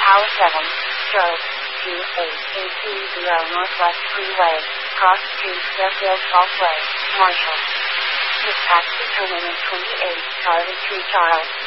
Tower 7, stroke, 28820 Northwest Freeway, cross street Fairfield Parkway, Marshall. This taxi terminal 28, Charlie 3 Charles.